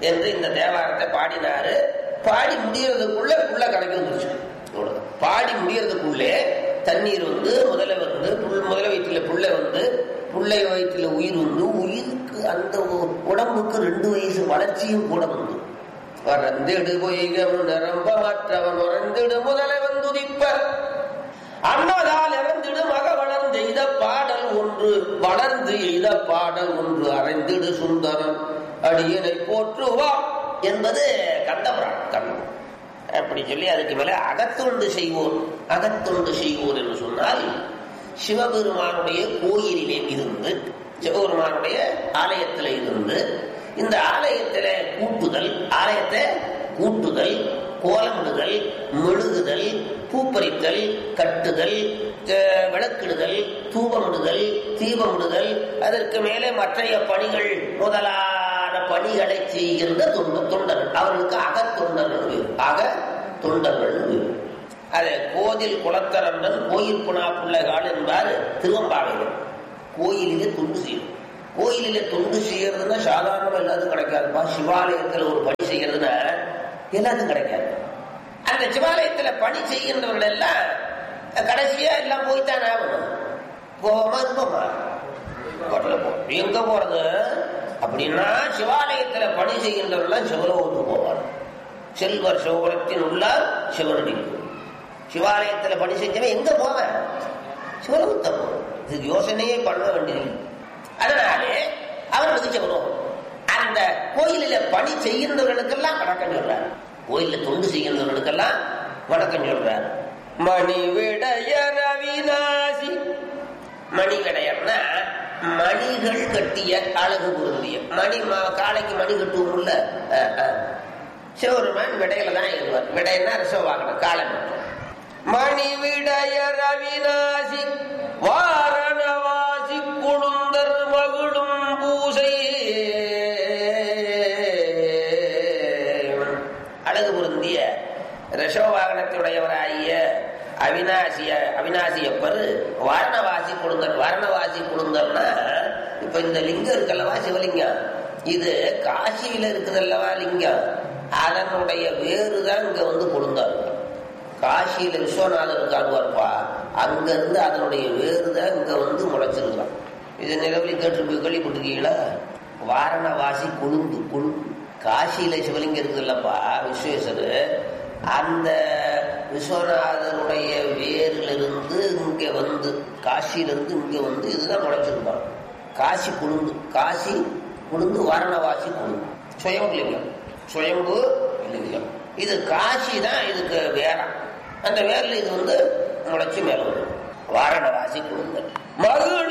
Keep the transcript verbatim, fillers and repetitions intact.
என்று இந்த தேவாரத்தை பாடினாரு. பாடி முடியறதுக்குள்ள புள்ள கணக்கு வந்துருச்சு. பாடி முடியறதுக்குள்ளே தண்ணீர் வந்து முதல்ல வந்து முதல வயிற்றுல புள்ள வந்து புள்ளை வயிற்றுல உயிர் வந்து உயிருக்கு அந்த உடம்புக்கு ரெண்டு வயசு வளர்ச்சியும் கூட வந்து வறந்திடு பொய்கவன் நிரம்ப மற்றவன் உறந்திடு முதலை வந்துதிப்ப அன்னதால் இறந்திடு மக வளர்ந்து எய்த பாடல் ஒன்று வளர்ந்து எய்த பாடல் ஒன்று அறைந்திடு சுந்தரம் அடியனை போற்றுவா என்பது கந்தபுராணம். கண்ணம் அப்படி சொல்லி அதுக்கு மேல அகத்தொண்டு செய்வோர் அகத்தொண்டு செய்வோர் என்று சொன்னால் சிவபெருமானுடைய கோயிலிலே இருந்து சிவபெருமானுடைய ஆலயத்தில் இருந்து இந்த ஆலயத்தில கூட்டுதல் ஆலயத்தை கூட்டுதல் கோலமிடுதல் மெழுகுதல் பூப்பறித்தல் கட்டுதல் விளக்கிடுதல் தூபமிடுதல் தீபமிடுதல் அதற்கு மேலே மற்றைய பணிகள் முதலான பணிகளை செய்கின்ற தொண்டு தொண்டர்கள் அவர்களுக்கு அகத்தொண்டர்கள் ஆக தொண்டர்கள் அது கோதில் குளத்தரண்டன் கோயில் புனா பிள்ளைகள் என்பார் திருவம்பாவையில். கோயிலிலே தொண்டு செய்யும். கோயிலிலே தொண்டு செய்யறதுன்னா சாதாரணமா எல்லாத்துக்கும் கிடைக்காதுப்பா. சிவாலயத்தில் ஒரு பணி செய்யறதுன்னா எல்லாத்துக்கும் கிடைக்காது. அந்த சிவாலயத்துல பணி செய்கின்றவர்கள் எல்லாம் கடைசியா எல்லாம் போய்த்தானே ஆகணும். போவோமா இருப்போமா போ எங்க போறது அப்படின்னா சிவாலயத்துல பணி செய்கின்றவர்கள் சிவலோகத்துக்கு போவார். செல்வர் சிவபுரத்தின் உள்ளார் சிவனடிக்கு. சிவாலயத்துல பணி செஞ்சவன் எங்க போவேன்? சிவலோகத்தை போவோம். இதுக்கு யோசனையே பண்ண வேண்டியது. அதனாலே அவர்களுக்கு சிவலோகம். அந்த கோயிலில பணி செய்கின்றவர்களுக்கெல்லாம் வணக்கம் சொல்றார். கோயில தொண்டு செய்கின்றவர்களுக்கெல்லாம் வணக்கம் சொல்றார். மணிவிடையர் அவிநாசி. மணிவிடையர்னா மணிகள் கட்டிய அழகு பொருந்திய மணி காலைக்கு மணி கட்டுவோம்ல சிவபெருமான் விடையில தான் இருவார். விடைன்னா ரிசர்வ் வாகனம் காலை மட்டும். மணிவிடையர் அவிநாசி வாரணவாசி குழுந்தர் மகிழும் பூசை. அழகு பொருந்திய ரிஷவ வாகனத்துடையவராகிய அவிநாசிய அவிநாசியப்பர் வாரணவாசி குழுந்தர். வாரணவாசி குழுந்தர்னா இப்ப இந்த லிங்கம் இருக்கல்லவா சிவலிங்கம், இது காசியில இருக்குதல்லவா லிங்கம், அதனுடைய வேறுதான் இங்க வந்து கொடுந்தார். காசியில விஸ்வநாதர் இருக்காருப்பா, அங்க இருந்து அதனுடைய வேறுதான் இங்க வந்து முளைச்சிருக்கலாம். இது நிலவலி கேட்டு போய் கேள்விப்பட்டிருக்கீங்களா? வாரணவாசி கொழுந்து கொழுந்து காசியில சிவலிங்கம் இருக்குல்லப்பா விஸ்வேஸ்வரர், அந்த விஸ்வநாதனுடைய வேரிலிருந்து இங்க வந்து காசியிலிருந்து இங்க வந்து இதுதான் முளைச்சிருப்பான். காசி கொழுந்து காசி கொழுந்து வாரணவாசி கொழுந்து சுயம்புலிங்கம் சுயம்பு லிங்கம். இது காசி தான் இதுக்கு வேரம். அந்த வேர்ல இது வந்து முளைச்சு மேல வரும். வாரணவாசி கொழுந்தல் மறு